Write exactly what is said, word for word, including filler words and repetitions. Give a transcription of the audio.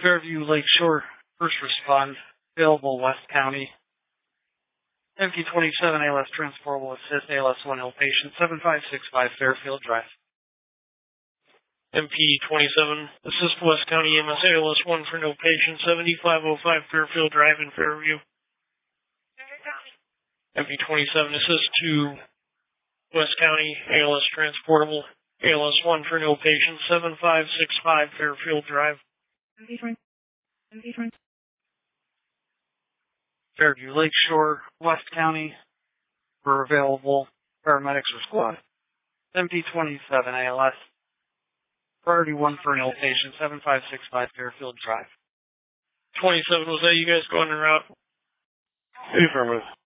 Fairview Lakeshore, first respond, available West County. M P twenty-seven, A L S Transportable Assist, A L S one Inpatient, seven five six five Fairfield Drive. M P twenty-seven, Assist West County E M S, A L S one for no patient, seventy-five oh five Fairfield Drive in Fairview. M P twenty-seven, Assist to West County, A L S Transportable, A L S one for no patient, seven five six five Fairfield Drive. M P twenty, M P twenty. Fairview Lakeshore, West County, for available paramedics or squad. M P twenty-seven, A L S. Priority one for an patient, seven five six five Fairfield Drive. twenty-seven, was that you guys going en route? Affirmative.